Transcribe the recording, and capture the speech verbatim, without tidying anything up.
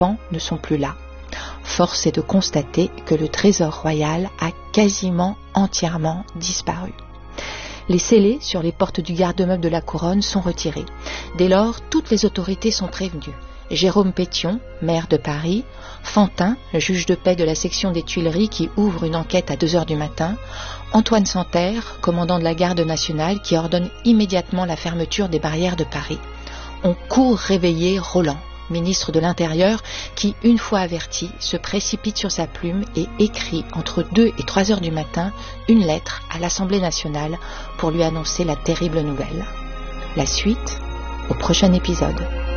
ne sont plus là. Force est de constater que le trésor royal a quasiment entièrement disparu. Les scellés sur les portes du garde-meuble de la couronne sont retirés. Dès lors, toutes les autorités sont prévenues. Jérôme Pétion, maire de Paris, Fantin, juge de paix de la section des Tuileries qui ouvre une enquête à deux heures du matin, Antoine Santerre, commandant de la garde nationale qui ordonne immédiatement la fermeture des barrières de Paris. On court réveiller Roland, ministre de l'Intérieur, qui, une fois averti, se précipite sur sa plume et écrit entre deux et trois heures du matin une lettre à l'Assemblée nationale pour lui annoncer la terrible nouvelle. La suite, au prochain épisode.